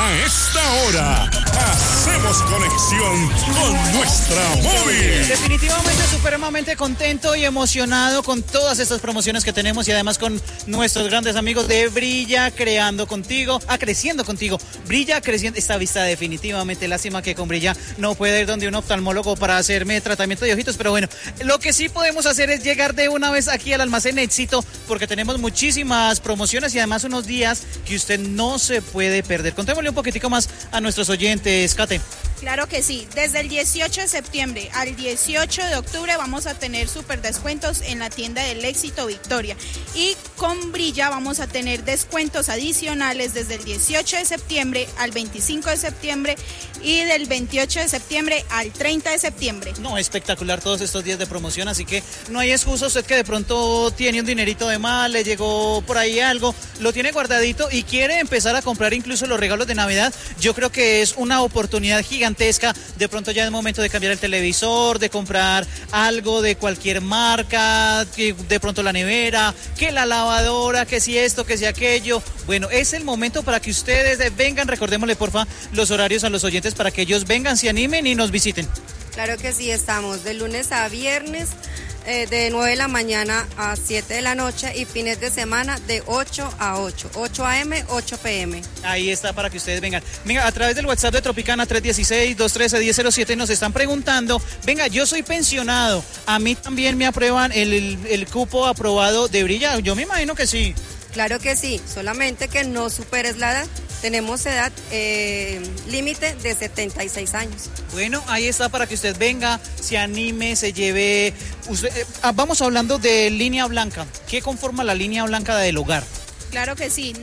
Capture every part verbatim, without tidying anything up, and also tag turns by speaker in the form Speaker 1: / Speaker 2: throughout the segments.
Speaker 1: A esta hora, hacemos conexión con nuestra móvil.
Speaker 2: Definitivamente supremamente contento y emocionado con todas estas promociones que tenemos y además con nuestros grandes amigos de Brilla Creando Contigo, ah, Creciendo Contigo. Brilla Creciendo, esta vista definitivamente, lástima que con Brilla no puede ir donde un oftalmólogo para hacerme tratamiento de ojitos, pero bueno, lo que sí podemos hacer es llegar de una vez aquí al almacén Éxito, porque tenemos muchísimas promociones y además unos días que usted no se puede perder. Contémosle un poquitico más a nuestros oyentes, Kate.
Speaker 3: Claro que sí, desde el dieciocho de septiembre al dieciocho de octubre vamos a tener súper descuentos en la tienda del Éxito Victoria y con Brilla vamos a tener descuentos adicionales desde el dieciocho de septiembre al veinticinco de septiembre y del veintiocho de septiembre al treinta de septiembre.
Speaker 2: No, espectacular todos estos días de promoción, así que no hay excusa. Usted que de pronto tiene un dinerito de más, le llegó por ahí algo, lo tiene guardadito y quiere empezar a comprar incluso los regalos de Navidad, yo creo que es una oportunidad gigantesca. De pronto ya es momento de cambiar el televisor, de comprar algo de cualquier marca, que de pronto la nevera, que la lavadora, que si esto, que si aquello. Bueno, es el momento para que ustedes vengan, recordémosle porfa los horarios a los oyentes para que ellos vengan, se animen y nos visiten.
Speaker 4: Claro que sí, estamos de lunes a viernes, eh, de nueve de la mañana a siete de la noche y fines de semana de ocho a ocho, ocho a eme, ocho pe eme.
Speaker 2: Ahí está para que ustedes vengan. Venga, a través del WhatsApp de Tropicana tres uno seis, dos uno tres, uno cero cero siete nos están preguntando, venga, yo soy pensionado, a mí también me aprueban el, el, el cupo aprobado de Brilla, yo me imagino que sí.
Speaker 4: Claro que sí, solamente que no superes la edad. Tenemos edad eh, límite de setenta y seis años.
Speaker 2: Bueno, ahí está para que usted venga, se anime, se lleve... Usted, eh, vamos hablando de línea blanca. ¿Qué conforma la línea blanca del hogar?
Speaker 3: Claro que sí,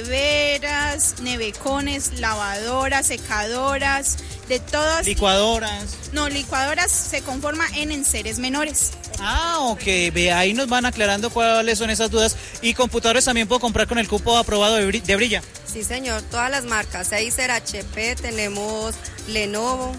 Speaker 3: neveras, nevecones, lavadoras, secadoras, de todas.
Speaker 2: Licuadoras.
Speaker 3: No, licuadoras se conforma en enseres menores.
Speaker 2: Ah, ok, ve, ahí nos van aclarando cuáles son esas dudas. ¿Y computadores también puedo comprar con el cupo aprobado de, de Brilla?
Speaker 4: Sí, señor, todas las marcas, Acer, hache pe, tenemos Lenovo.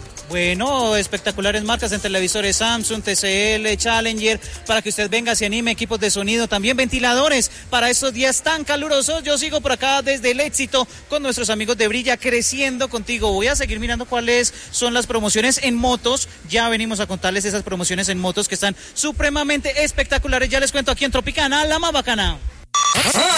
Speaker 2: Bueno, espectaculares marcas en televisores Samsung, te ce ele, Challenger, para que usted venga, se anime, equipos de sonido, también ventiladores para estos días tan calurosos. Yo sigo por acá desde el Éxito con nuestros amigos de Brilla Creciendo Contigo. Voy a seguir mirando cuáles son las promociones en motos. Ya venimos a contarles esas promociones en motos que están supremamente espectaculares. Ya les cuento aquí en Tropicana, la más bacana.